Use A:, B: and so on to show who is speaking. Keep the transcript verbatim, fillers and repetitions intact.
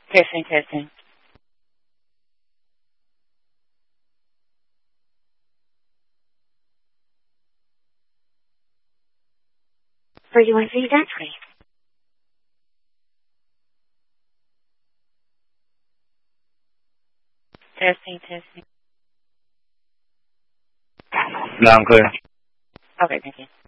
A: Testing, testing. Where do you want to see your dance, please? Testing, testing.
B: No, I'm clear.
A: Okay, thank you.